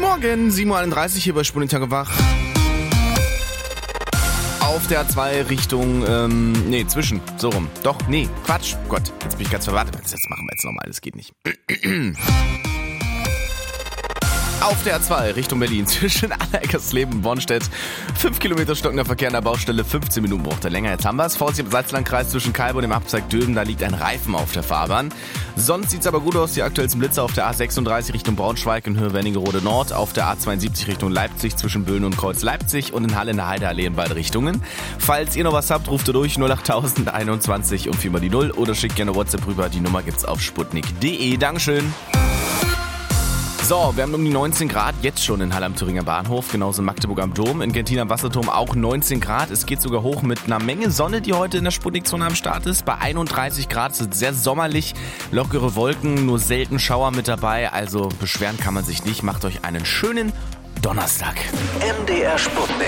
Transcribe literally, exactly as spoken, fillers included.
Morgen, sieben Uhr einunddreißig hier bei Sputnik Tag und Wach. Auf der A zwei Richtung, ähm, nee, zwischen, so rum. Doch, nee, Quatsch. Gott, jetzt bin ich ganz verwartet. Jetzt machen wir jetzt nochmal, das geht nicht. Auf der A zwei Richtung Berlin zwischen Allereckersleben und Bornstedt. fünf Kilometer stockender Verkehr an der Baustelle, fünfzehn Minuten braucht er länger. Jetzt haben wir es. V C im Salzlandkreis zwischen Kalbe und dem Abzweig Döben, da liegt ein Reifen auf der Fahrbahn. Sonst sieht's aber gut aus. Die aktuellsten Blitze auf der A sechsunddreißig Richtung Braunschweig in Höhe Wernigerode Nord, auf der A zweiundsiebzig Richtung Leipzig zwischen Böhlen und Kreuz Leipzig und in Halle in der Heideallee in beide Richtungen. Falls ihr noch was habt, ruft ihr durch null acht einundzwanzig und viermal die null oder schickt gerne WhatsApp rüber. Die Nummer gibt's auf sputnik punkt de. Dankeschön. So, wir haben um die neunzehn Grad jetzt schon in Halle am Thüringer Bahnhof, genauso in Magdeburg am Dom, in Gentin am Wasserturm auch neunzehn Grad. Es geht sogar hoch mit einer Menge Sonne, die heute in der Sputnik-Zone am Start ist. Bei einunddreißig Grad, es ist sehr sommerlich, lockere Wolken, nur selten Schauer mit dabei. Also beschweren kann man sich nicht. Macht euch einen schönen Donnerstag. M D R Sputnik.